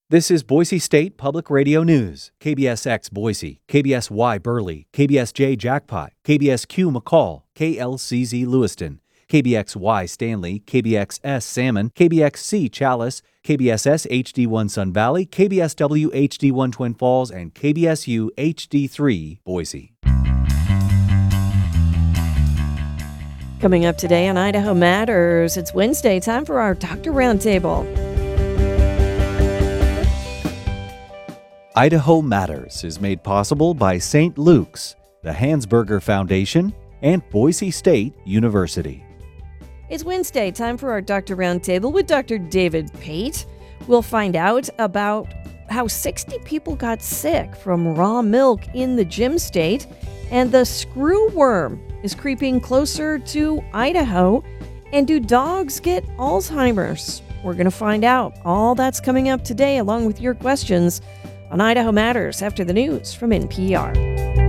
This is Boise State Public Radio News. KBSX Boise, KBSY Burley, KBSJ Jackpot, KBSQ McCall, KLCZ Lewiston, KBXY Stanley, KBXS Salmon, KBXC Chalice, KBSS HD1 Sun Valley, KBSW HD1 Twin Falls, and KBSU HD3 Boise. Coming up today on Idaho Matters, it's Wednesday, time for our Doctor Roundtable. Idaho Matters is made possible by St. Luke's, the Hansberger Foundation, and Boise State University. It's Wednesday, time for our Doctor Roundtable with Dr. David Pate. We'll find out about how 60 people got sick from raw milk in the Gem State, and the screw worm is creeping closer to Idaho. And do dogs get Alzheimer's? We're going to find out. All that's coming up today, along with your questions on Idaho Matters after the news from NPR.